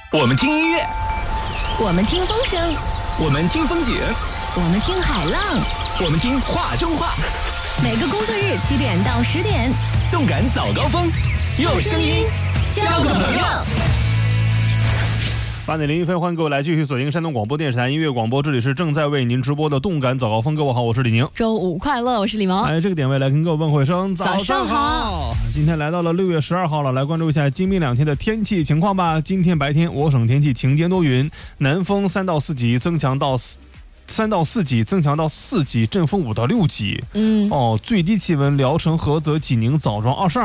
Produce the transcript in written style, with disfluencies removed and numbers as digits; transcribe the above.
我们听音乐， 我们听风声， 我们听风景， 我们听海浪， 我们听话中话。 每个工作日7点到10点， 动感早高峰，用声音交个朋友。 8点01分，欢迎各位来继续锁定山东广播电视台音乐广播，这里是正在为您直播的动感早高峰。各位好，我是李宁。 周五快乐，我是李萌。 这个点位来跟各位问候一声早上好。 今天来到了6月12号了，来关注一下今明2天的天气情况吧。今天白天我省天气晴间多云，南风3到4级，增强到3到4级，增强到4级，阵风5到6级。最低气温聊城、菏泽、济宁、枣庄22